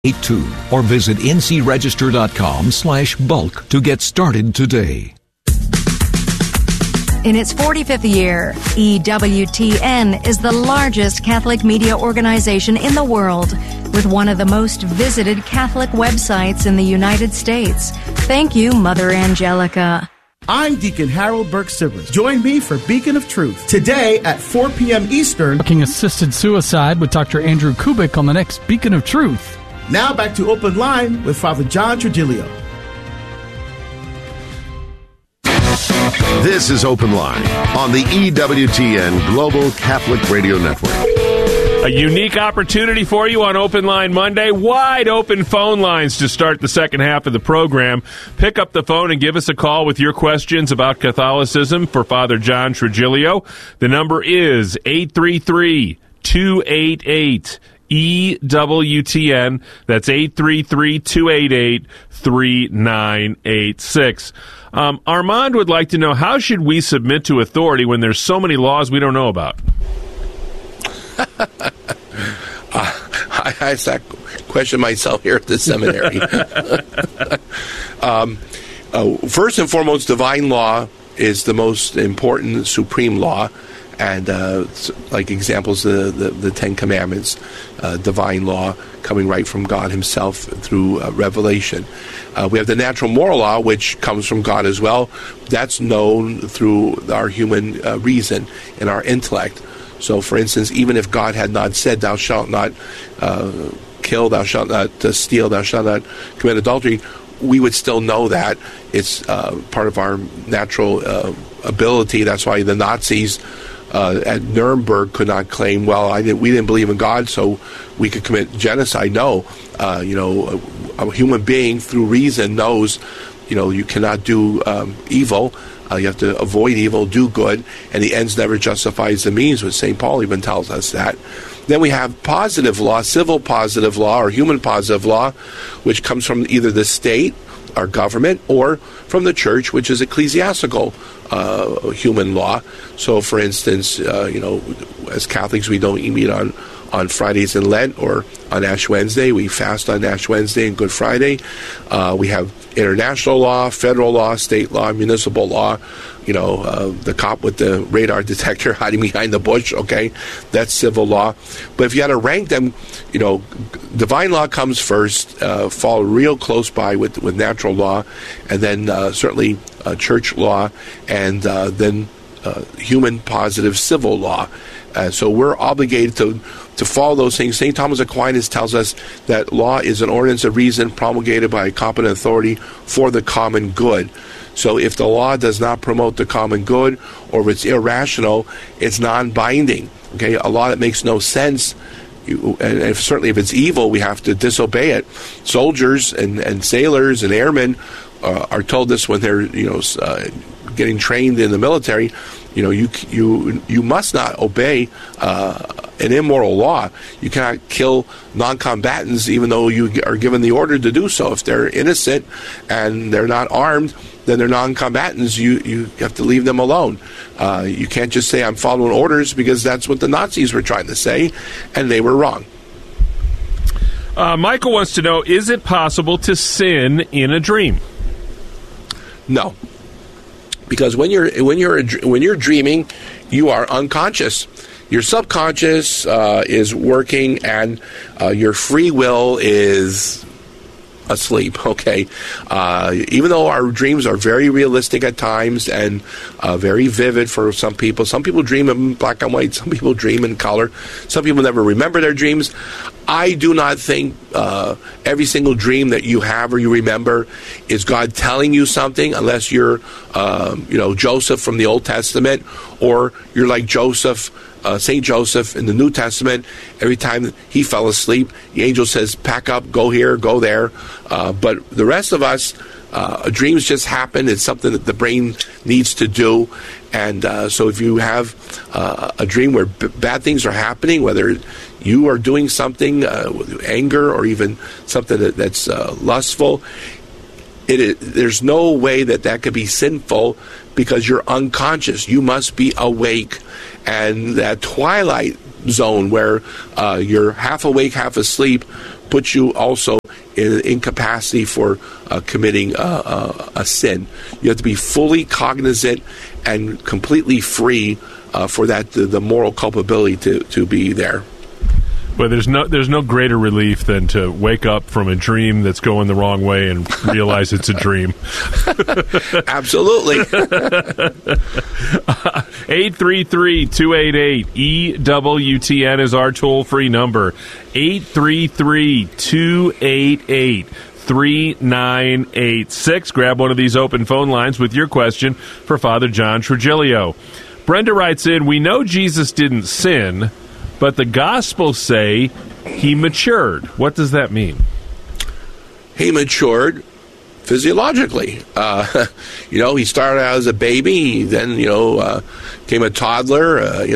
or visit ncregister.com/bulk to get started today. In its 45th year, EWTN is the largest Catholic media organization in the world, with one of the most visited Catholic websites in the United States. Thank you, Mother Angelica. I'm Deacon Harold Burke-Sivers. Join me for Beacon of Truth today at 4 p.m. Eastern. Talking assisted suicide with Dr. Andrew Kubik on the next Beacon of Truth. Now back to Open Line with Father John Trujillo. This is Open Line on the EWTN Global Catholic Radio Network. A unique opportunity for you on Open Line Monday. Wide open phone lines to start the second half of the program. Pick up the phone and give us a call with your questions about Catholicism for Father John Trujillo. The number is 833-288-EWTN. That's 833-288-3986. Armand would like to know, how should we submit to authority when there's so many laws we don't know about? I asked that question myself here at the seminary. First and foremost, divine law is the most important supreme law. And like examples, the Ten Commandments, divine law coming right from God himself through revelation. We have the natural moral law, which comes from God as well. That's known through our human reason and our intellect. So, for instance, even if God had not said, thou shalt not kill, thou shalt not steal, thou shalt not commit adultery, we would still know that. It's part of our natural ability. That's why the Nazis at Nuremberg could not claim, we didn't believe in God, so we could commit genocide. No. A human being through reason knows, you cannot do evil. You have to avoid evil, do good, and the ends never justifies the means, which St. Paul even tells us that. Then we have positive law, civil positive law, or human positive law, which comes from either the state, our government, or from the church, which is ecclesiastical human law. So, for instance, as Catholics, we don't meet on Fridays in Lent or on Ash Wednesday. We fast on Ash Wednesday and Good Friday. We have international law, federal law, state law, municipal law. The cop with the radar detector hiding behind the bush, okay? That's civil law. But if you had to rank them, divine law comes first, fall real close by with natural law, and then certainly church law, and then human positive civil law. So we're obligated to follow those things. St. Thomas Aquinas tells us that law is an ordinance of reason promulgated by a competent authority for the common good. So if the law does not promote the common good, or if it's irrational, it's non-binding. Okay, a law that makes no sense, and certainly if it's evil, we have to disobey it. Soldiers and sailors and airmen are told this when they're getting trained in the military. You must not obey an immoral law. You cannot kill non-combatants even though you are given the order to do so. If they're innocent and they're not armed, then they're non-combatants. You have to leave them alone. You can't just say, I'm following orders, because that's what the Nazis were trying to say, and they were wrong. Michael wants to know, is it possible to sin in a dream? No. Because when you're dreaming, you are unconscious. Your subconscious is working, and your free will is asleep. Okay, even though our dreams are very realistic at times and very vivid for some people. Some people dream in black and white. Some people dream in color. Some people never remember their dreams. I do not think every single dream that you have or you remember is God telling you something, unless you're, Joseph from the Old Testament, or you're like Joseph, St. Joseph in the New Testament. Every time he fell asleep, the angel says, pack up, go here, go there. But the rest of us, dreams just happen. It's something that the brain needs to do. And so if you have a dream where bad things are happening, whether you are doing something with anger or even something that's lustful, there's no way that could be sinful, because you're unconscious. You must be awake. And that twilight zone where you're half awake, half asleep, puts you also in an incapacity for committing a sin. You have to be fully cognizant and completely free for that the moral culpability to be there. But there's no greater relief than to wake up from a dream that's going the wrong way and realize it's a dream. Absolutely. 833-288-EWTN is our toll-free number. 833-288-3986. Grab one of these open phone lines with your question for Father John Trigilio. Brenda writes in, we know Jesus didn't sin, but the Gospels say he matured. What does that mean? He matured physiologically. He started out as a baby, then, became a toddler,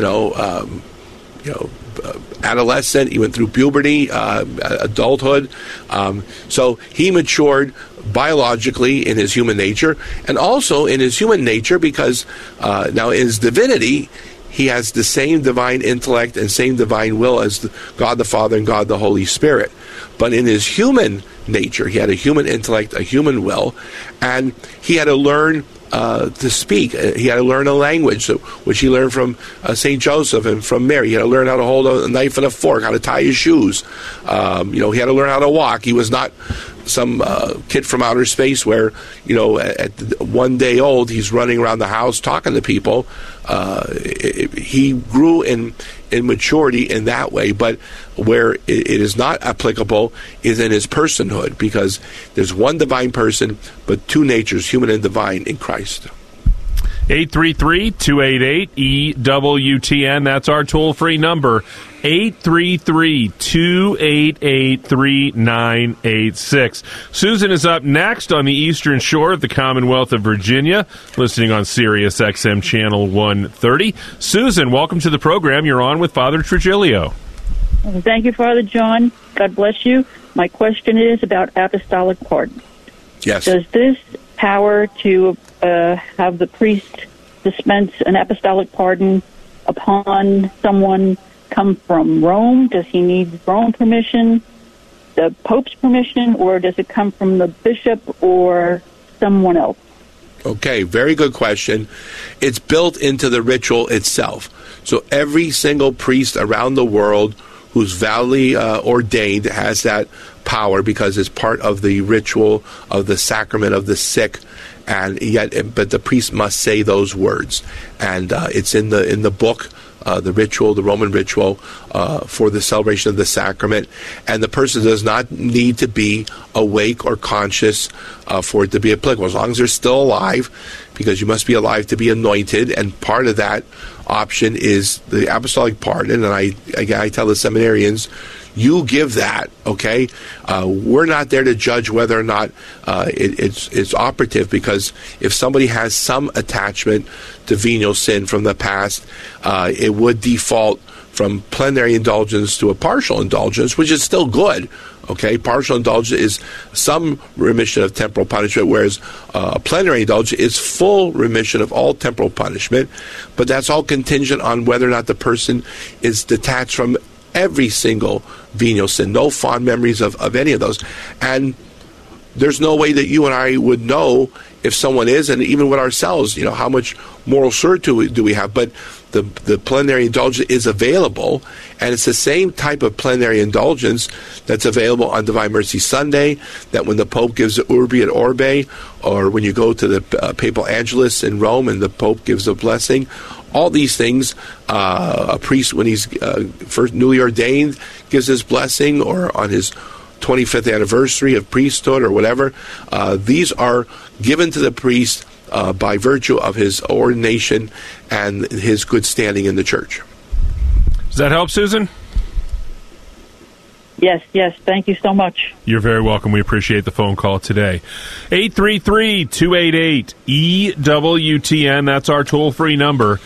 adolescent. He went through puberty, adulthood. So he matured biologically in his human nature, and also in his human nature because now in his divinity, he has the same divine intellect and same divine will as God the Father and God the Holy Spirit. But in his human nature, he had a human intellect, a human will, and he had to learn to speak. He had to learn a language, which he learned from St. Joseph and from Mary. He had to learn how to hold a knife and a fork, how to tie his shoes. He had to learn how to walk. He was not some kid from outer space where, at 1 day old, he's running around the house talking to people. He grew in maturity in that way, but where it is not applicable is in his personhood, because there's one divine person, but two natures, human and divine, in Christ. 833-288-EWTN. That's our toll-free number. 833-288-3986. Susan is up next on the Eastern Shore of the Commonwealth of Virginia, listening on Sirius XM Channel 130. Susan, welcome to the program. You're on with Father Trigilio. Thank you, Father John. God bless you. My question is about apostolic pardon. Yes. Does this power to have the priest dispense an apostolic pardon upon someone come from Rome? Does he need Rome permission, the Pope's permission, or does it come from the bishop or someone else? Okay, very good question. It's built into the ritual itself. So every single priest around the world who's validly ordained has that power because it's part of the ritual of the sacrament of the sick. But the priest must say those words, and it's in the book, the ritual, the Roman ritual for the celebration of the sacrament. And the person does not need to be awake or conscious for it to be applicable, as long as they're still alive, because you must be alive to be anointed. And part of that option is the apostolic pardon. And I tell the seminarians, you give that, okay? We're not there to judge whether or not it's operative, because if somebody has some attachment to venial sin from the past, it would default from plenary indulgence to a partial indulgence, which is still good, okay? Partial indulgence is some remission of temporal punishment, whereas plenary indulgence is full remission of all temporal punishment, but that's all contingent on whether or not the person is detached from every single venial sin, no fond memories of any of those. And there's no way that you and I would know if someone is, and even with ourselves, how much moral certitude do we have. But the plenary indulgence is available, and it's the same type of plenary indulgence that's available on Divine Mercy Sunday, that when the Pope gives the Urbi et Orbe, or when you go to the Papal Angelus in Rome and the Pope gives a blessing. All these things, a priest, when he's first newly ordained, gives his blessing, or on his 25th anniversary of priesthood or whatever. These are given to the priest by virtue of his ordination and his good standing in the church. Does that help, Susan? Yes. Thank you so much. You're very welcome. We appreciate the phone call today. 833-288-EWTN. That's our toll-free number.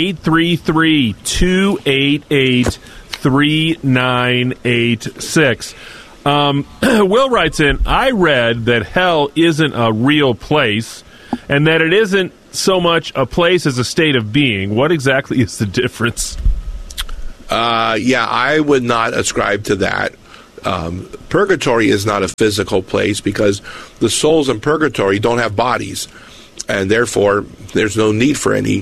833-288-3986. Will writes in, I read that hell isn't a real place and that it isn't so much a place as a state of being. What exactly is the difference? I would not ascribe to that. Purgatory is not a physical place because the souls in purgatory don't have bodies, and therefore there's no need for any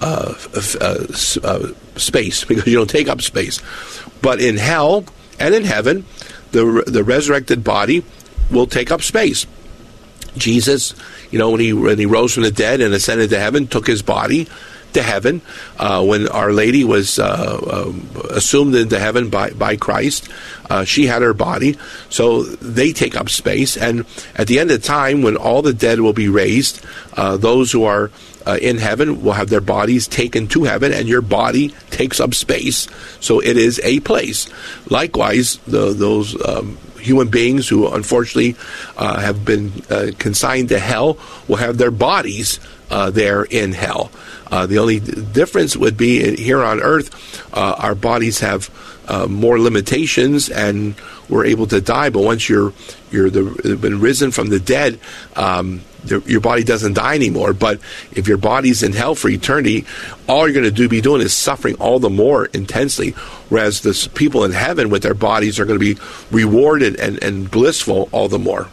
space because you don't take up space. But in hell and in heaven, the resurrected body will take up space. Jesus, when he rose from the dead and ascended to heaven, took his body to heaven. When Our Lady was assumed into heaven by Christ, she had her body, so they take up space. And at the end of time, when all the dead will be raised, those who are in heaven will have their bodies taken to heaven, and your body takes up space. So it is a place. Likewise, those human beings who unfortunately have been consigned to hell will have their bodies there in hell. The only difference would be here on earth, our bodies have more limitations and we're able to die. But once you've been risen from the dead, your body doesn't die anymore. But if your body's in hell for eternity, all you're going to be doing is suffering all the more intensely. Whereas the people in heaven with their bodies are going to be rewarded and blissful all the more.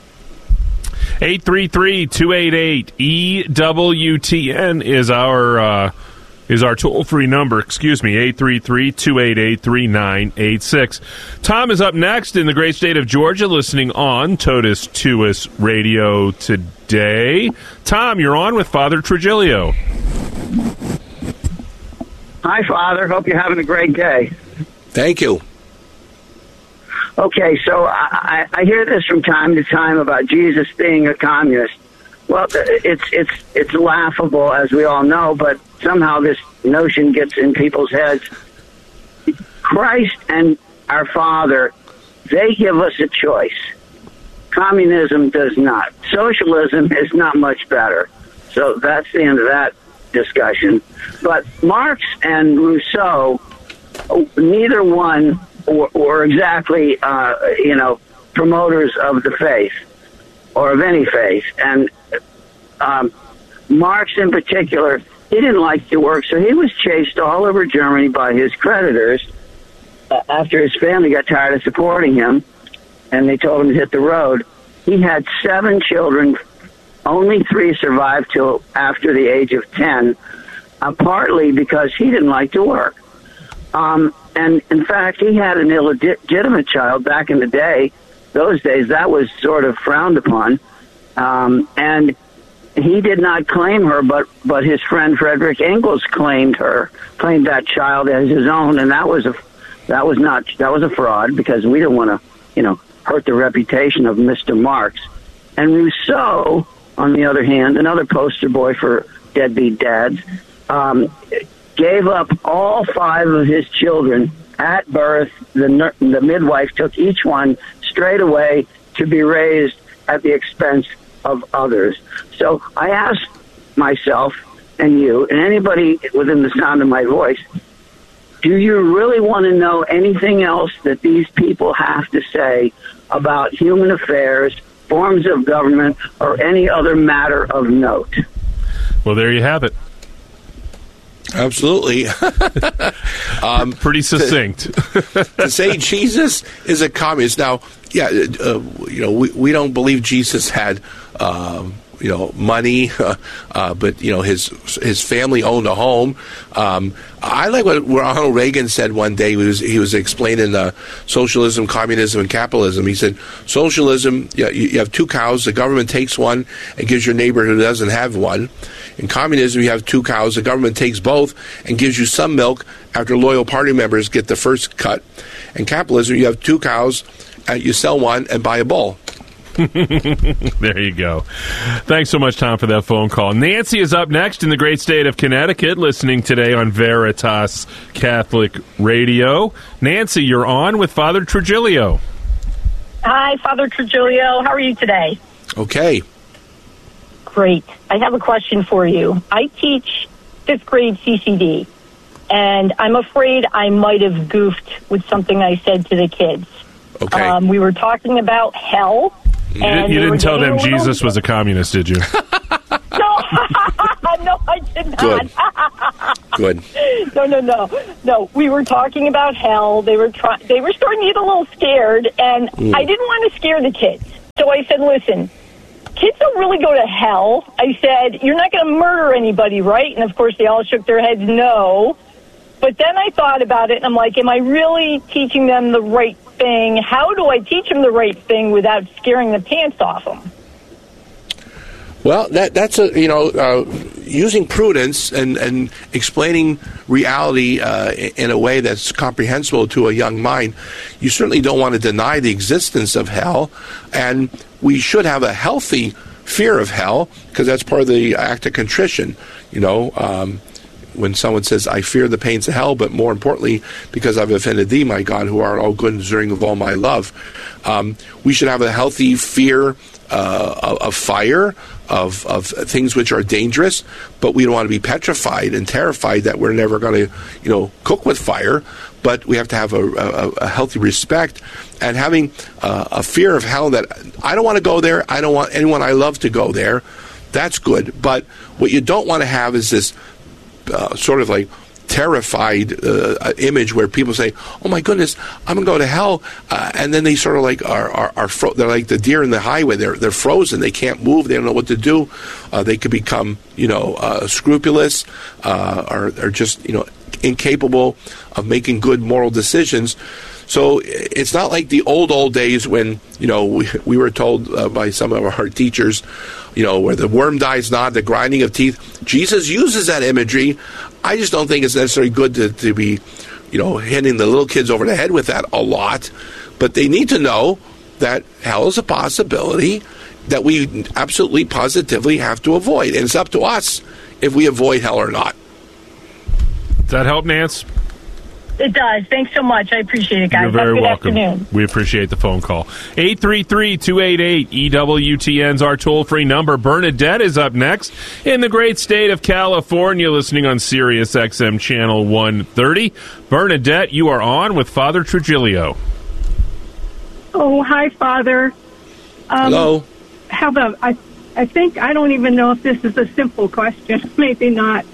833-288-EWTN is our toll-free number. 833-288-3986. Tom is up next in the great state of Georgia, listening on Totus Tuus Radio today. Tom, you're on with Father Trigilio. Hi, Father. Hope you're having a great day. Thank you. Okay, so I hear this from time to time about Jesus being a communist. Well, it's laughable, as we all know, but somehow this notion gets in people's heads. Christ and our Father, they give us a choice. Communism does not. Socialism is not much better. So that's the end of that discussion. But Marx and Rousseau, neither one or exactly, promoters of the faith or of any faith. And Marx in particular, he didn't like to work, so he was chased all over Germany by his creditors after his family got tired of supporting him, and they told him to hit the road. He had 7 children. Only 3 survived till after the age of 10, partly because he didn't like to work. And in fact, he had an illegitimate child back in the day. Those days, that was sort of frowned upon. And he did not claim her, but his friend Frederick Engels claimed that child as his own, and that was a fraud because we didn't want to, hurt the reputation of Mr. Marx. And Rousseau, on the other hand, another poster boy for deadbeat dads, gave up all 5 of his children at birth. The midwife took each one straight away to be raised at the expense of others. So I asked myself and you and anybody within the sound of my voice, do you really want to know anything else that these people have to say about human affairs, forms of government, or any other matter of note? Well, there you have it. Absolutely. Pretty succinct. To say Jesus is a communist. Now, we don't believe Jesus had, money, but, his family owned a home. I like what Ronald Reagan said one day. He was explaining socialism, communism, and capitalism. He said, socialism, you have 2 cows, the government takes one and gives your neighbor who doesn't have one. In communism, you have 2 cows, the government takes both and gives you some milk after loyal party members get the first cut. In capitalism, you have 2 cows, you sell one and buy a bull. There you go. Thanks so much, Tom, for that phone call. Nancy is up next in the great state of Connecticut, listening today on Veritas Catholic Radio. Nancy, you're on with Father Trigilio. Hi, Father Trigilio. How are you today? Okay. Great. I have a question for you. I teach 5th grade CCD, and I'm afraid I might have goofed with something I said to the kids. Okay. We were talking about hell. You didn't tell them Jesus was a communist, did you? No, No, I did not. Good. No. We were talking about hell. They were starting to get a little scared, and I didn't want to scare the kids. So I said, listen, kids don't really go to hell. I said, you're not going to murder anybody, right? And, of course, they all shook their heads no. But then I thought about it, and I'm like, am I really teaching them the right thing? How do I teach them the right thing without scaring the pants off them? Well, that's using prudence and explaining reality in a way that's comprehensible to a young mind. You certainly don't want to deny the existence of hell, and we should have a healthy fear of hell because that's part of the act of contrition. When someone says, I fear the pains of hell, but more importantly, because I've offended thee, my God, who art all good and deserving of all my love, we should have a healthy fear of fire, of things which are dangerous, but we don't want to be petrified and terrified that we're never going to, cook with fire. But we have to have a healthy respect and having a fear of hell that I don't want to go there. I don't want anyone I love to go there. That's good. But what you don't want to have is this sort of like terrified image where people say, "Oh my goodness, I'm gonna go to hell," and then they sort of like they're like the deer in the highway. They're frozen. They can't move. They don't know what to do. They could become scrupulous or just incapable of making good moral decisions. So it's not like the old days when we were told by some of our teachers, where the worm dies not, the grinding of teeth. Jesus uses that imagery. I just don't think it's necessarily good to be, hitting the little kids over the head with that a lot. But they need to know that hell is a possibility that we absolutely positively have to avoid. And it's up to us if we avoid hell or not. Does that help, Nance? It does. Thanks so much. I appreciate it, guys. You're very welcome. Afternoon. We appreciate the phone call. 833-288-EWTN's our toll-free number. Bernadette is up next in the great state of California, listening on Sirius XM Channel 130. Bernadette, you are on with Father Trujillo. Oh, hi, Father. Hello. I think, I don't even know if this is a simple question. Maybe not.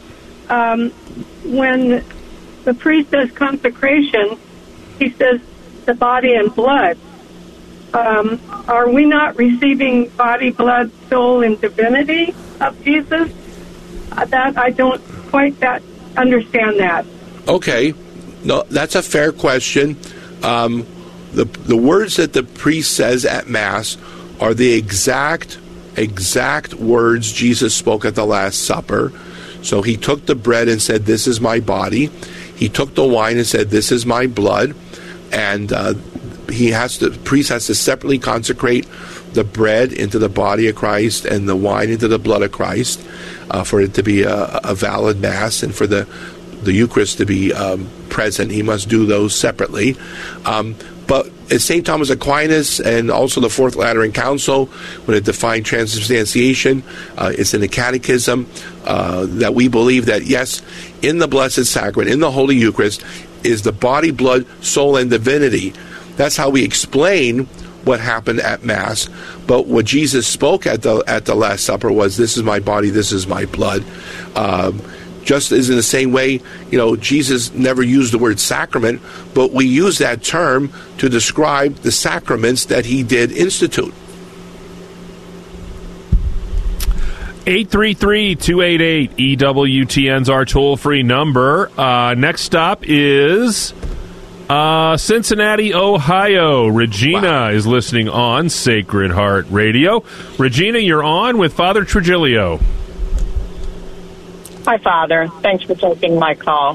When the priest does consecration, he says the body and blood. Are we not receiving body, blood, soul, and divinity of Jesus? That I don't quite understand that. Okay. No, that's a fair question. The words that the priest says at Mass are the exact words Jesus spoke at the Last Supper. So he took the bread and said, "This is my body." He took the wine and said, "This is my blood." And the priest has to separately consecrate the bread into the body of Christ and the wine into the blood of Christ for it to be a valid Mass and for the Eucharist to be present. He must do those separately. But as St. Thomas Aquinas and also the Fourth Lateran Council, when it defined transubstantiation, it's in the Catechism that we believe that, yes, in the Blessed Sacrament, in the Holy Eucharist, is the body, blood, soul, and divinity. That's how we explain what happened at Mass. But what Jesus spoke at the Last Supper was, "This is my body, this is my blood." Just as in the same way, Jesus never used the word sacrament, but we use that term to describe the sacraments that he did institute. 833-288-EWTN's our toll-free number. Next stop is Cincinnati, Ohio. Regina is listening on Sacred Heart Radio. Regina, you're on with Father Trujillo. Hi, Father. Thanks for taking my call.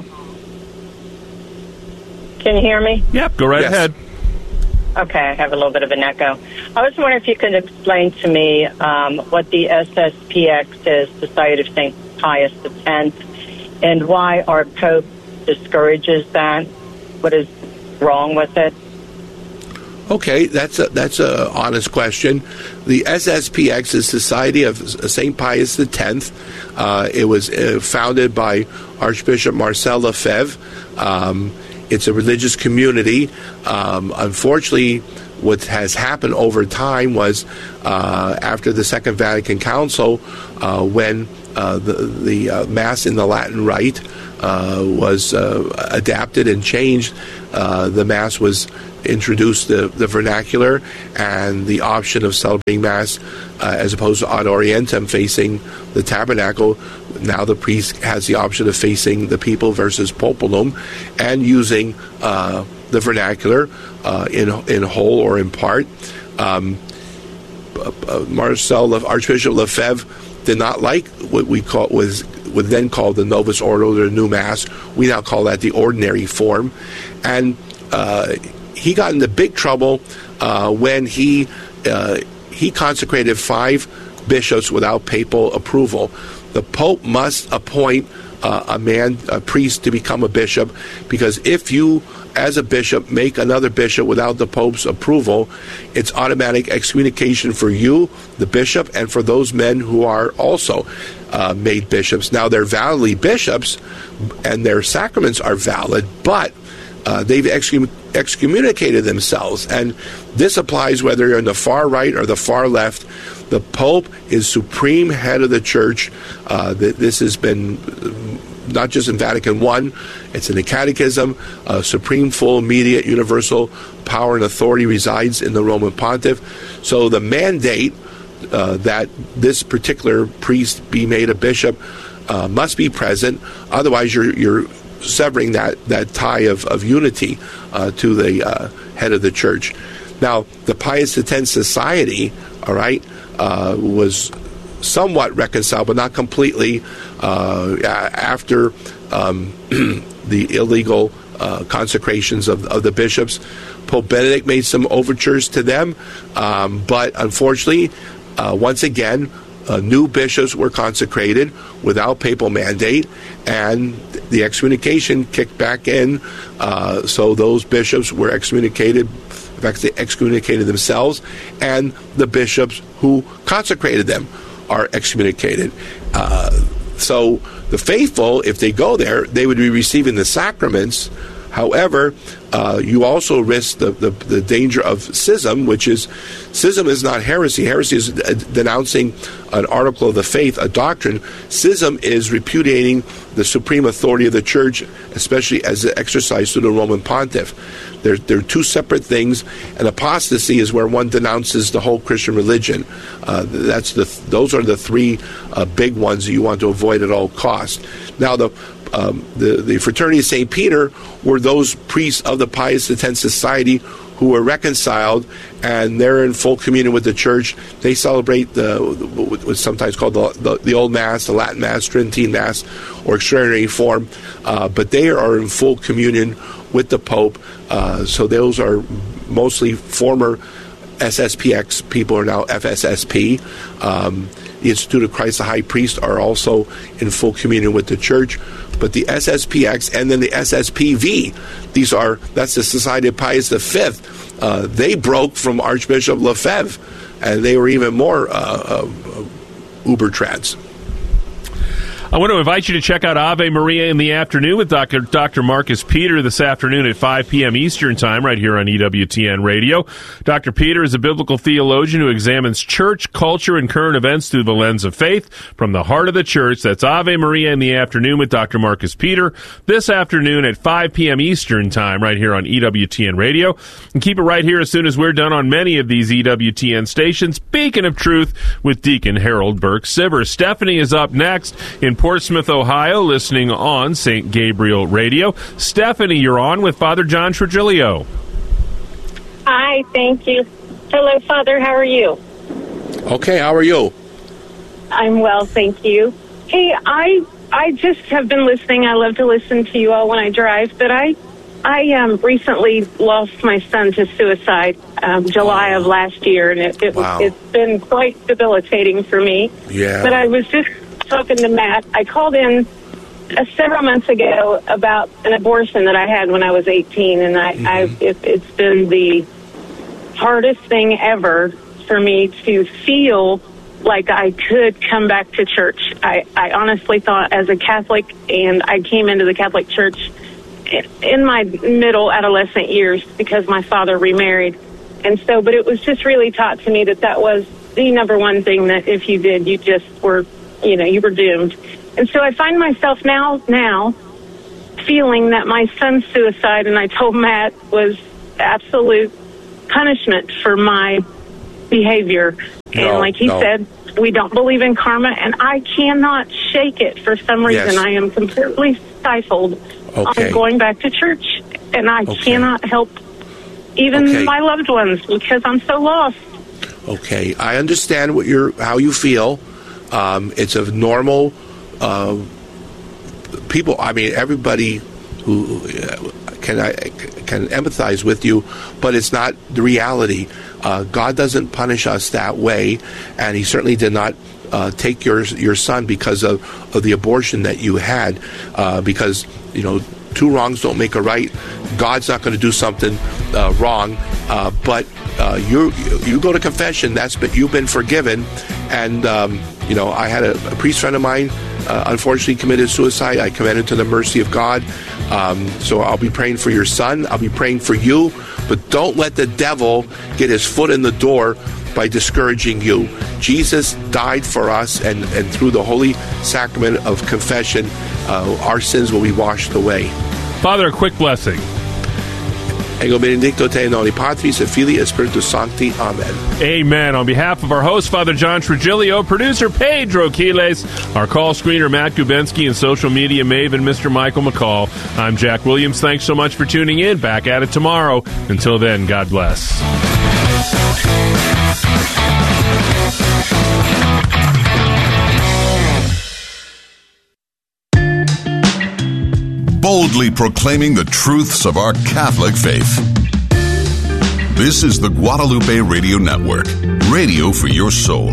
Can you hear me? Yep, go right ahead. Okay, I have a little bit of an echo. I was wondering if you could explain to me what the SSPX is, Society of St. Pius X, and why our Pope discourages that. What is wrong with it? Okay, that's a honest question. The SSPX is Society of St. Pius X. It was founded by Archbishop Marcel Lefebvre. It's a religious community. Unfortunately, what has happened over time was after the Second Vatican Council, when the Mass in the Latin Rite was adapted and changed. The Mass was introduced the vernacular and the option of celebrating Mass as opposed to ad orientem facing the tabernacle. Now the priest has the option of facing the people versus populum and using the vernacular in whole or in part. Archbishop Lefebvre did not like what we call was then called the Novus Ordo, the new Mass. We now call that the ordinary form, and he got into big trouble when he consecrated 5 bishops without papal approval. The Pope must appoint a priest to become a bishop, because if you, as a bishop, make another bishop without the Pope's approval, it's automatic excommunication for you, the bishop, and for those men who are also made bishops. Now, they're validly bishops, and their sacraments are valid, but they've excommunicated themselves, and this applies whether you're in the far right or the far left. The Pope is supreme head of the Church. This has been not just in Vatican I, it's in the Catechism. Supreme, full, immediate, universal power and authority resides in the Roman Pontiff. So the mandate that this particular priest be made a bishop must be present. Otherwise, you're severing that tie of unity to the head of the Church. Now, the Pius X Society, all right, was somewhat reconciled, but not completely, after the illegal consecrations of the bishops. Pope Benedict made some overtures to them, but unfortunately, once again, new bishops were consecrated without papal mandate, and the excommunication kicked back in, so those bishops were excommunicated. In fact, they excommunicated themselves, and the bishops who consecrated them are excommunicated. So the faithful, if they go there, they would be receiving the sacraments. However, you also risk the danger of schism, schism is not heresy. Heresy is denouncing an article of the faith, a doctrine. Schism is repudiating the supreme authority of the Church, especially as exercised through the Roman Pontiff. They're two separate things, and apostasy is where one denounces the whole Christian religion. Those are the 3 big ones that you want to avoid at all costs. Now, the Fraternity of St. Peter were those priests of the Pius X Society who were reconciled, and they're in full communion with the Church. They celebrate what's sometimes called the Old Mass, the Latin Mass, Tridentine Mass, or extraordinary form, but they are in full communion with the Pope. So those are mostly former SSPX people, are now FSSP. The Institute of Christ the High Priest are also in full communion with the Church. But the SSPX and then the SSPV, that's the Society of Pius V. They broke from Archbishop Lefebvre, and they were even more uber-trans. I want to invite you to check out Ave Maria in the Afternoon with Dr. Marcus Peter this afternoon at 5 p.m. Eastern Time right here on EWTN Radio. Dr. Peter is a biblical theologian who examines church, culture, and current events through the lens of faith from the heart of the church. That's Ave Maria in the Afternoon with Dr. Marcus Peter this afternoon at 5 p.m. Eastern Time right here on EWTN Radio. And keep it right here as soon as we're done on many of these EWTN stations. Beacon of Truth with Deacon Harold Burke-Sivers. Stephanie is up next in Portsmouth, Ohio, listening on St. Gabriel Radio. Stephanie, you're on with Father John Trigilio. Hi, thank you. Hello, Father. How are you? Okay, how are you? I'm well, thank you. Hey, I just have been listening. I love to listen to you all when I drive, but I recently lost my son to suicide July of last year, and it's been quite debilitating for me. Yeah. But I was just talking to Matt. I called in several months ago about an abortion that I had when I was 18, and it's been the hardest thing ever for me to feel like I could come back to church. I honestly thought, as a Catholic, and I came into the Catholic Church in my middle adolescent years because my father remarried, and but it was just really taught to me that was the number one thing, that if you did, you just were you were doomed. And so I find myself now feeling that my son's suicide, and I told Matt, was absolute punishment for my behavior. And like he said, we don't believe in karma, and I cannot shake it for some reason. Yes. I am completely stifled on going back to church, and I cannot help even my loved ones because I'm so lost. Okay, I understand how you feel. It's a normal people. I mean, everybody who can empathize with you, but it's not the reality. God doesn't punish us that way, and He certainly did not take your son because of the abortion that you had. Because two wrongs don't make a right. God's not going to do something wrong, but you go to confession. You've been forgiven, and I had a priest friend of mine. Unfortunately committed suicide. I commended to the mercy of God. So I'll be praying for your son. I'll be praying for you. But don't let the devil get his foot in the door by discouraging you. Jesus died for us, and through the holy sacrament of confession, our sins will be washed away. Father, a quick blessing. Ego benedicto te in nomine Patris et Filii et Spiritus Sancti. Amen. Amen. On behalf of our host, Father John Trigilio, producer Pedro Quiles, our call screener Matt Gubensky, and social media maven Mr. Michael McCall, I'm Jack Williams. Thanks so much for tuning in. Back at it tomorrow. Until then, God bless. Boldly proclaiming the truths of our Catholic faith. This is the Guadalupe Radio Network, radio for your soul.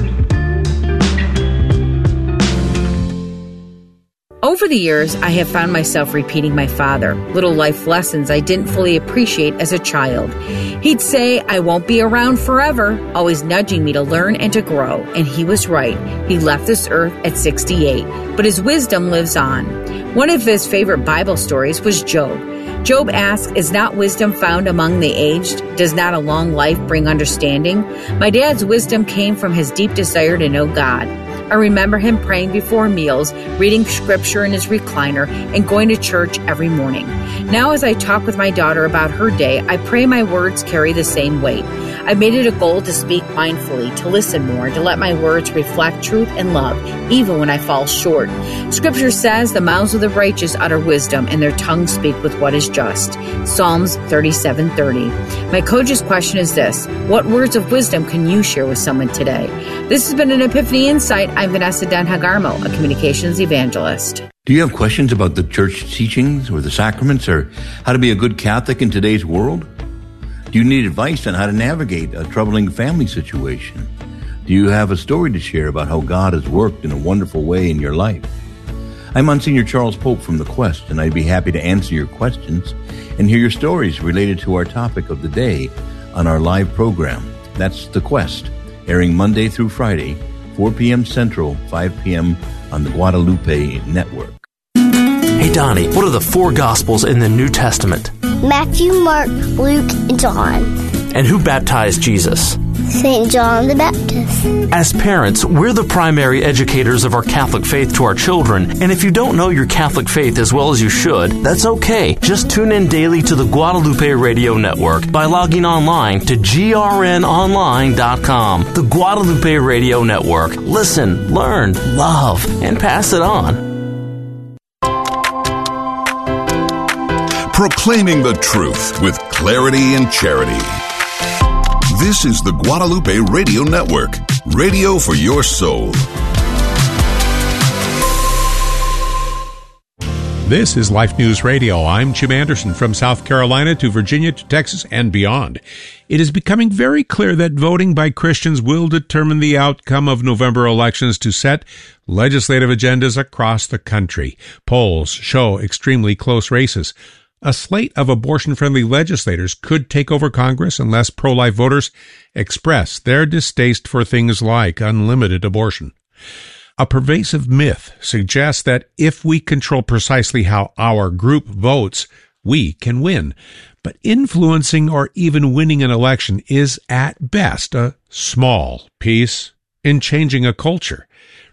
Over the years, I have found myself repeating my father, little life lessons I didn't fully appreciate as a child. He'd say, I won't be around forever, always nudging me to learn and to grow. And he was right. He left this earth at 68, but his wisdom lives on. One of his favorite Bible stories was Job. Job asked, is not wisdom found among the aged? Does not a long life bring understanding? My dad's wisdom came from his deep desire to know God. I remember him praying before meals, reading scripture in his recliner, and going to church every morning. Now as I talk with my daughter about her day, I pray my words carry the same weight. I've made it a goal to speak mindfully, to listen more, to let my words reflect truth and love, even when I fall short. Scripture says the mouths of the righteous utter wisdom, and their tongues speak with what is just. Psalms 37:30. My coach's question is this: what words of wisdom can you share with someone today? This has been an Epiphany Insight. I'm Vanessa Denhagarmo, a communications evangelist. Do you have questions about the church teachings or the sacraments or how to be a good Catholic in today's world? Do you need advice on how to navigate a troubling family situation? Do you have a story to share about how God has worked in a wonderful way in your life? I'm Monsignor Charles Pope from The Quest, and I'd be happy to answer your questions and hear your stories related to our topic of the day on our live program. That's The Quest, airing Monday through Friday, 4 p.m. Central, 5 p.m. on the Guadalupe Network. Hey, Donnie, what are the 4 Gospels in the New Testament? Matthew, Mark, Luke, and John. And who baptized Jesus? St. John the Baptist. As parents, we're the primary educators of our Catholic faith to our children, and if you don't know your Catholic faith as well as you should, that's okay. Just tune in daily to the Guadalupe Radio Network by logging online to grnonline.com. The Guadalupe Radio Network. Listen, learn, love, and pass it on. Proclaiming the truth with clarity and charity. This is the Guadalupe Radio Network, radio for your soul. This is Life News Radio. I'm Jim Anderson, from South Carolina to Virginia to Texas and beyond. It is becoming very clear that voting by Christians will determine the outcome of November elections to set legislative agendas across the country. Polls show extremely close races. A slate of abortion-friendly legislators could take over Congress unless pro-life voters express their distaste for things like unlimited abortion. A pervasive myth suggests that if we control precisely how our group votes, we can win. But influencing or even winning an election is at best a small piece in changing a culture.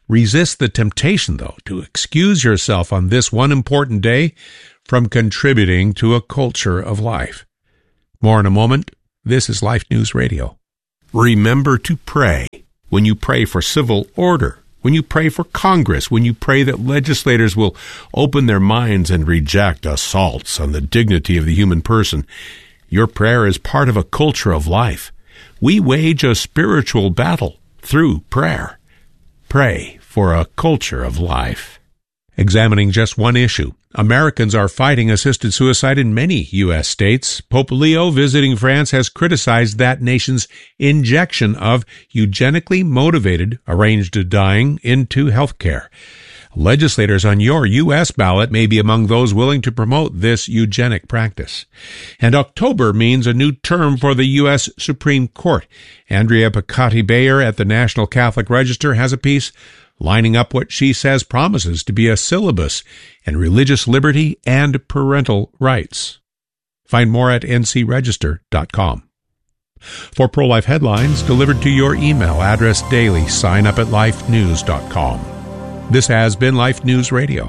Resist the temptation, though, to excuse yourself on this one important day from contributing to a culture of life. More in a moment. This is Life News Radio. Remember to pray. When you pray for civil order, when you pray for Congress, when you pray that legislators will open their minds and reject assaults on the dignity of the human person, your prayer is part of a culture of life. We wage a spiritual battle through prayer. Pray for a culture of life. Examining just one issue, Americans are fighting assisted suicide in many U.S. states. Pope Leo, visiting France, has criticized that nation's injection of eugenically motivated arranged dying into health care. Legislators on your U.S. ballot may be among those willing to promote this eugenic practice. And October means a new term for the U.S. Supreme Court. Andrea Piccotti-Bayer at the National Catholic Register has a piece lining up what she says promises to be a syllabus in religious liberty and parental rights. Find more at ncregister.com. For pro-life headlines delivered to your email address daily, sign up at lifenews.com. This has been Life News Radio.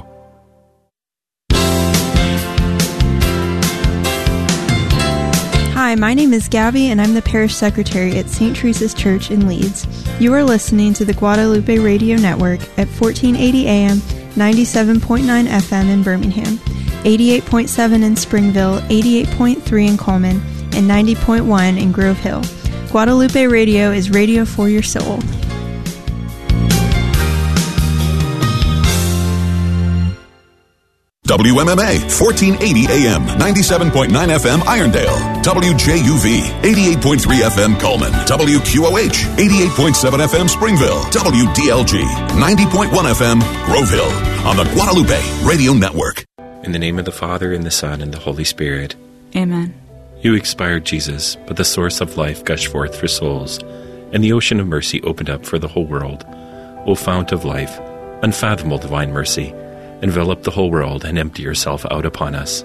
Hi, my name is Gabby, and I'm the parish secretary at St. Teresa's Church in Leeds. You are listening to the Guadalupe Radio Network at 1480 AM, 97.9 FM in Birmingham, 88.7 in Springville, 88.3 in Coleman, and 90.1 in Grove Hill. Guadalupe Radio is radio for your soul. WMMA, 1480 AM, 97.9 FM Irondale. WJUV, 88.3 FM Coleman. WQOH, 88.7 FM Springville. WDLG, 90.1 FM Grove Hill. On the Guadalupe Radio Network. In the name of the Father, and the Son, and the Holy Spirit. Amen. You expired, Jesus, but the source of life gushed forth for souls, and the ocean of mercy opened up for the whole world. O fount of life, unfathomable divine mercy, envelop the whole world and empty yourself out upon us.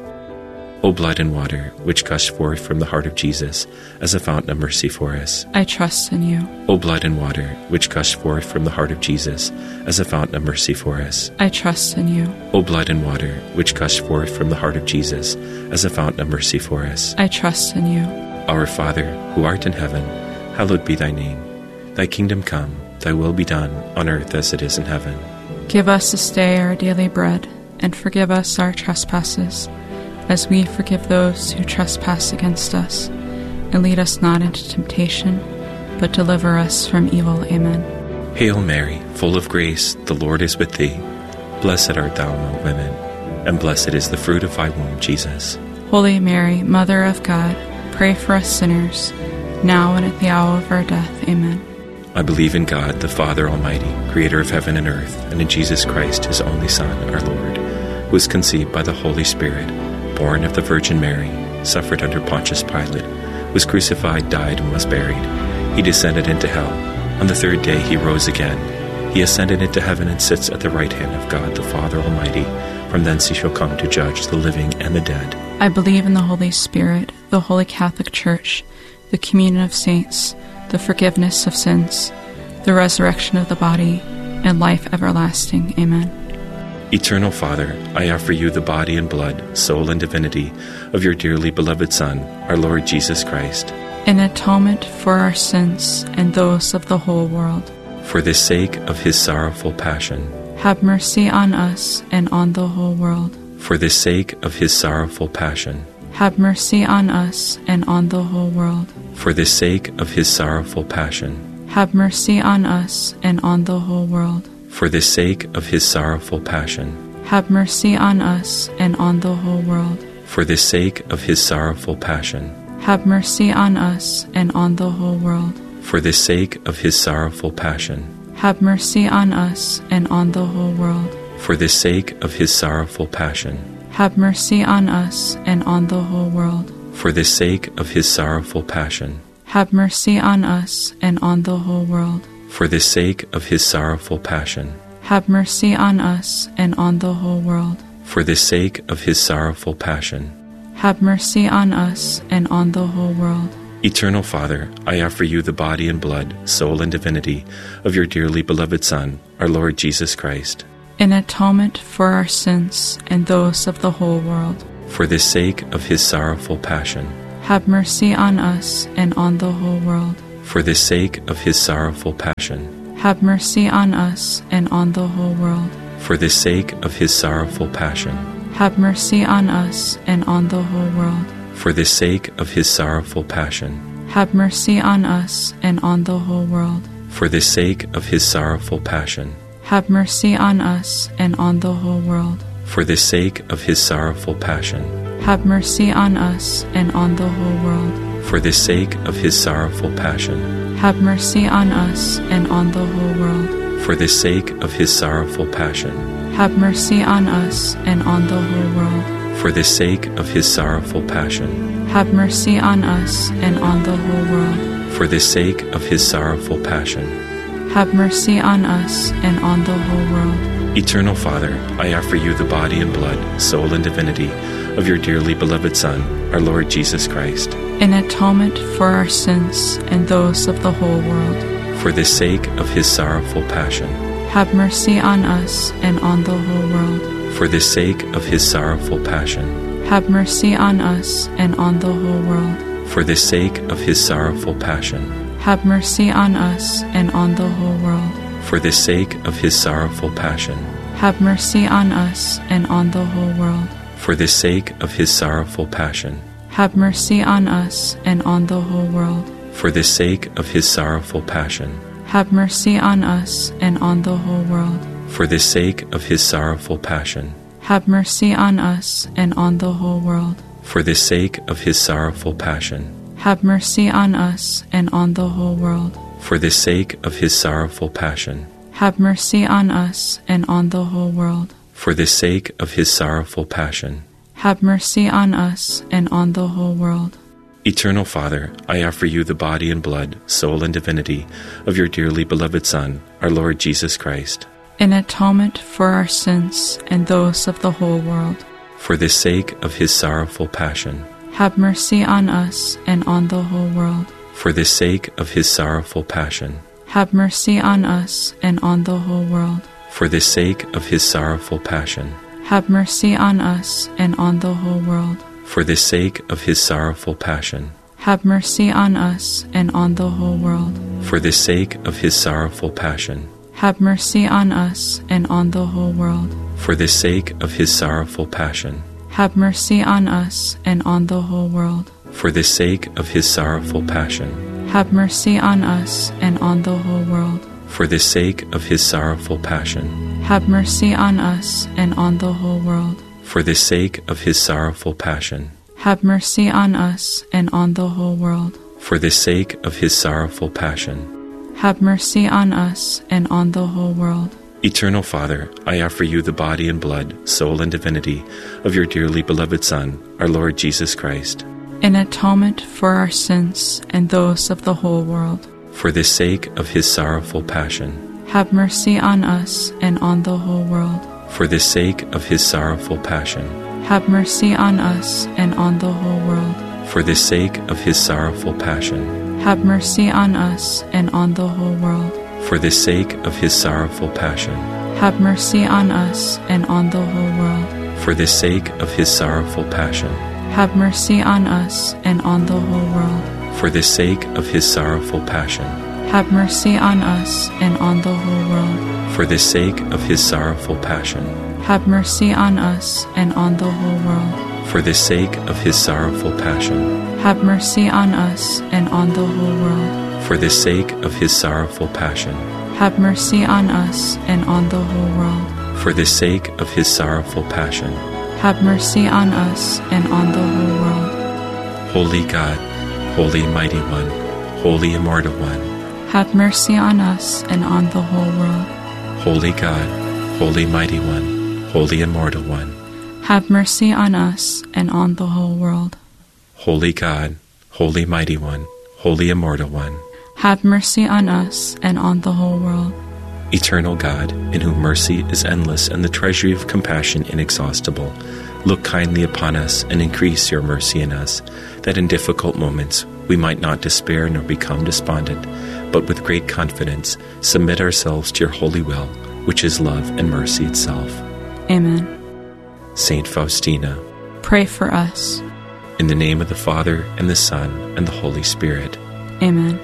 O blood and water, which gushed forth from the heart of Jesus as a fountain of mercy for us. I trust in you. O blood and water, which gushed forth from the heart of Jesus as a fountain of mercy for us. I trust in you. O blood and water, which gushed forth from the heart of Jesus as a fountain of mercy for us. I trust in you. Our Father, who art in heaven, hallowed be thy name. Thy kingdom come, thy will be done, on earth as it is in heaven. Give us this day our daily bread, and forgive us our trespasses, as we forgive those who trespass against us. And lead us not into temptation, but deliver us from evil. Amen. Hail Mary, full of grace, the Lord is with thee. Blessed art thou among women, and blessed is the fruit of thy womb, Jesus. Holy Mary, Mother of God, pray for us sinners, now and at the hour of our death. Amen. I believe in God, the Father Almighty, creator of heaven and earth, and in Jesus Christ, his only Son, our Lord, who was conceived by the Holy Spirit, born of the Virgin Mary, suffered under Pontius Pilate, was crucified, died, and was buried. He descended into hell. On the third day he rose again. He ascended into heaven and sits at the right hand of God, the Father Almighty. From thence he shall come to judge the living and the dead. I believe in the Holy Spirit, the Holy Catholic Church, the communion of saints, the forgiveness of sins, the resurrection of the body, and life everlasting. Amen. Eternal Father, I offer you the body and blood, soul and divinity of your dearly beloved Son, our Lord Jesus Christ, in atonement for our sins and those of the whole world. For the sake of his sorrowful passion, have mercy on us and on the whole world. For the sake of his sorrowful passion, have mercy on us and on the whole world. For the sake of his sorrowful passion, have mercy on us and on the whole world. For the sake of his sorrowful passion, have mercy on us and on the whole world. For the sake of his sorrowful passion, have mercy on us and on the whole world. For the sake of his sorrowful passion, have mercy on us and on the whole world. For the sake of his sorrowful passion, have mercy on us and on the whole world. For the sake of his sorrowful passion, have mercy on us and on the whole world. For the sake of his sorrowful passion, have mercy on us and on the whole world. For the sake of his sorrowful passion, have mercy on us and on the whole world. Eternal Father, I offer you the body and blood, soul and divinity of your dearly beloved Son, our Lord Jesus Christ, in atonement for our sins and those of the whole world. For the sake of his sorrowful passion, have mercy on us and on the whole world. For the sake of his sorrowful passion, have mercy on us and on the whole world. For the sake of his sorrowful passion, have mercy on us and on the whole world. For the sake of his sorrowful passion, have mercy on us and on the whole world. For the sake of his sorrowful passion, have mercy on us and on the whole world. For the sake of his sorrowful passion, have mercy on us and on the whole world. For the sake of his sorrowful passion, have mercy on us and on the whole world. For the sake of his sorrowful passion, have mercy on us and on the whole world. For the sake of his sorrowful passion, have mercy on us and on the whole world. For the sake of his sorrowful passion, have mercy on us and on the whole world. Eternal Father, I offer you the body and blood, soul and divinity of your dearly beloved Son, our Lord Jesus Christ, in atonement for our sins and those of the whole world. For the sake of his sorrowful passion, have mercy on us and on the whole world. For the sake of his sorrowful passion, have mercy on us and on the whole world. For the sake of his sorrowful passion, have mercy on us and on the whole world. For the sake of his sorrowful passion, have mercy on us and on the whole world. For the sake of his sorrowful passion, have mercy on us and on the whole world. For the sake of his sorrowful passion, have mercy on us and on the whole world. For the sake of his sorrowful passion, have mercy on us and on the whole world. For the sake of his sorrowful passion, have mercy on us and on the whole world. For the sake of his sorrowful passion, have mercy on us and on the whole world. For the sake of his sorrowful passion, have mercy on us and on the whole world. Eternal Father, I offer you the body and blood, soul and divinity of your dearly beloved Son, our Lord Jesus Christ, in atonement for our sins and those of the whole world. For the sake of his sorrowful passion, have mercy on us and on the whole world. For the sake of his sorrowful passion, have mercy on us and on the whole world. For the sake of his sorrowful passion, have mercy on us and on the whole world. For the sake of his sorrowful passion, have mercy on us and on the whole world. For the sake of his sorrowful passion, have mercy on us and on the whole world. For the sake of his sorrowful passion, have mercy on us and on the whole world. For the sake of his sorrowful passion, have mercy on us and on the whole world. For the sake of his sorrowful passion, have mercy on us and on the whole world. For the sake of his sorrowful passion, have mercy on us and on the whole world. For the sake of his sorrowful passion, have mercy on us and on the whole world. Eternal Father, I offer you the body and blood, soul and divinity of your dearly beloved Son, our Lord Jesus Christ, in atonement for our sins and those of the whole world. For the sake of his sorrowful passion, have mercy on us and on the whole world. For the sake of his sorrowful passion, have mercy on us and on the whole world. For the sake of his sorrowful passion, have mercy on us and on the whole world. For the sake of his sorrowful passion, have mercy on us and on the whole world. For the sake of his sorrowful passion, have mercy on us and on the whole world. For the sake of his sorrowful passion, have mercy on us and on the whole world. For the sake of his sorrowful passion, have mercy on us and on the whole world. For the sake of his sorrowful passion, have mercy on us and on the whole world. For the sake of his sorrowful passion, have mercy on us and on the whole world. For the sake of his sorrowful passion, have mercy on us and on the whole world. Holy God, Holy Mighty One, Holy Immortal One, have mercy on us and on the whole world. Holy God, Holy Mighty One, Holy Immortal One, have mercy on us and on the whole world. Holy God, Holy Mighty One, Holy Immortal One, have mercy on us and on the whole world. Eternal God, in whom mercy is endless and the treasury of compassion inexhaustible, look kindly upon us and increase your mercy in us, that in difficult moments we might not despair nor become despondent, but with great confidence submit ourselves to your holy will, which is love and mercy itself. Amen. Saint Faustina, Pray for us. in the name of the Father, and the Son, and the Holy Spirit. Amen.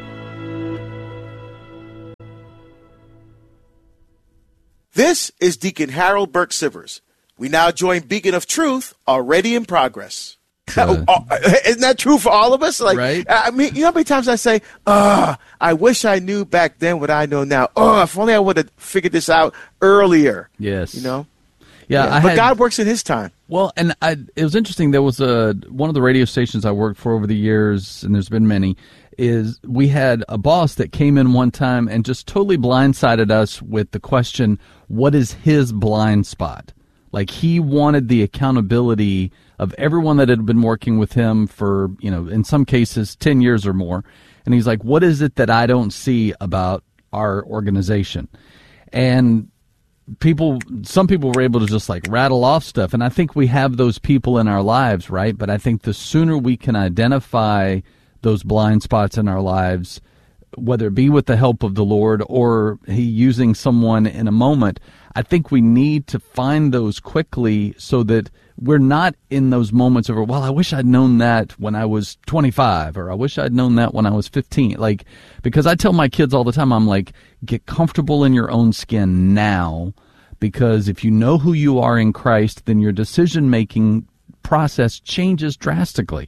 This is Deacon Harold Burke Sivers. We now join Beacon of Truth, already in progress. Isn't that true for all of us? Like, right? I mean, you know how many times I say, I wish I knew back then what I know now. If only I would have figured this out earlier. Yes. You know? Yeah, but God works in his time. Well, and it was interesting. There was one of the radio stations I worked for over the years, and there's been many, is we had a boss that came in one time and just totally blindsided us with the question, what is his blind spot? Like, he wanted the accountability of everyone that had been working with him for, in some cases, 10 years or more. And he's like, what is it that I don't see about our organization? And some people were able to just like rattle off stuff. And I think we have those people in our lives, right? But I think the sooner we can identify those blind spots in our lives, whether it be with the help of the Lord or he using someone in a moment, I think we need to find those quickly so that we're not in those moments of, well, I wish I'd known that when I was 25, or I wish I'd known that when I was 15. Like, because I tell my kids all the time, I'm like, get comfortable in your own skin now, because if you know who you are in Christ, then your decision-making process changes drastically.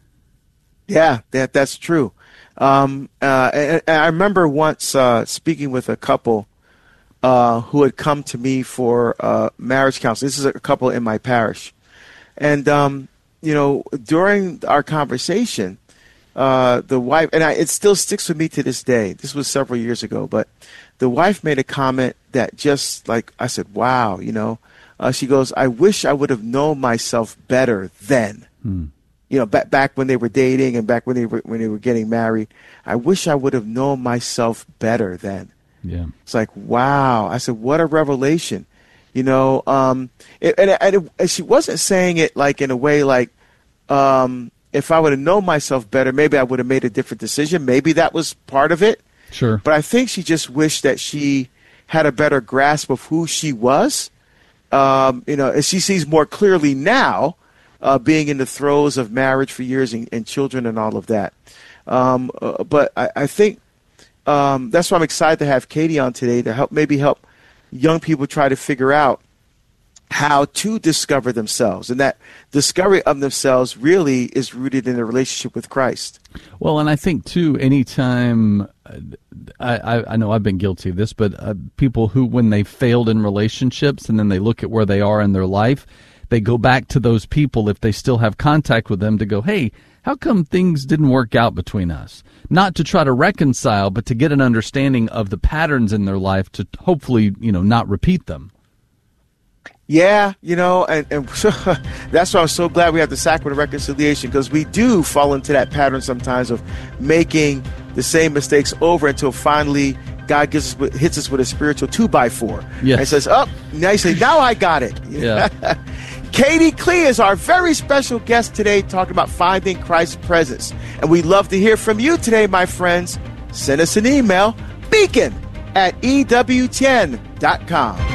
Yeah, that's true. And I remember once speaking with a couple who had come to me for marriage counseling. This is a couple in my parish. And, during our conversation, the wife, and it still sticks with me to this day. This was several years ago, but the wife made a comment that just like, I said, wow, she goes, I wish I would have known myself better then. Back when they were dating and back when they were getting married. I wish I would have known myself better then. Yeah. It's like, wow. I said, what a revelation. And she wasn't saying it like in a way like, if I would have known myself better, maybe I would have made a different decision. Maybe that was part of it. Sure. But I think she just wished that she had a better grasp of who she was. And she sees more clearly now, being in the throes of marriage for years and children and all of that. But I think that's why I'm excited to have Katie on today to help young people try to figure out how to discover themselves. And that discovery of themselves really is rooted in a relationship with Christ. Well, and I think, too, anytime I know I've been guilty of this, but people who, when they failed in relationships and then they look at where they are in their life, they go back to those people, if they still have contact with them, to go, hey, how come things didn't work out between us? Not to try to reconcile, but to get an understanding of the patterns in their life to hopefully, not repeat them. Yeah, and so, that's why I'm so glad we have the sacrament of reconciliation, because we do fall into that pattern sometimes of making the same mistakes over until finally God hits us with a spiritual 2x4. Yes. And says, now you say, now I got it. Yeah. Katie Klee is our very special guest today, talking about finding Christ's presence. And we'd love to hear from you today, my friends. Send us an email, beacon@ewtn.com.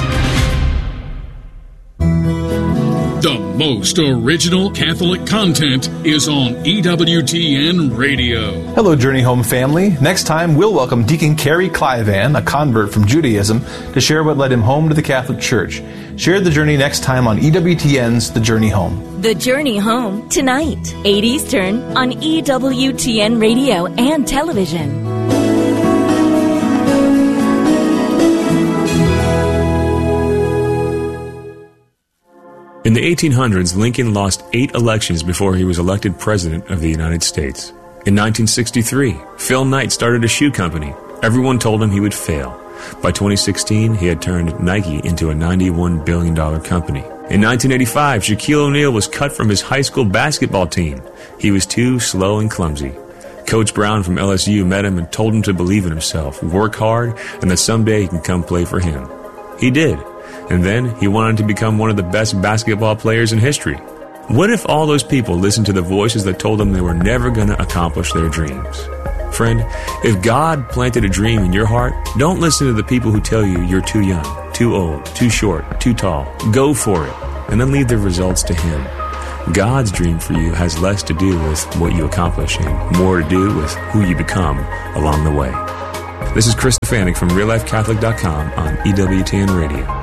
The most original Catholic content is on EWTN Radio. Hello, Journey Home family. Next time, we'll welcome Deacon Kerry Clivan, a convert from Judaism, to share what led him home to the Catholic Church. Share the journey next time on EWTN's The Journey Home. The Journey Home, tonight, 8 Eastern, on EWTN Radio and television. In the 1800s, Lincoln lost 8 elections before he was elected President of the United States. In 1963, Phil Knight started a shoe company. Everyone told him he would fail. By 2016, he had turned Nike into a $91 billion company. In 1985, Shaquille O'Neal was cut from his high school basketball team. He was too slow and clumsy. Coach Brown from LSU met him and told him to believe in himself, work hard, and that someday he can come play for him. He did. And then he went on to become one of the best basketball players in history. What if all those people listened to the voices that told them they were never going to accomplish their dreams? Friend, if God planted a dream in your heart, don't listen to the people who tell you you're too young, too old, too short, too tall. Go for it, and then leave the results to Him. God's dream for you has less to do with what you accomplish and more to do with who you become along the way. This is Chris Stefanik from RealLifeCatholic.com on EWTN Radio.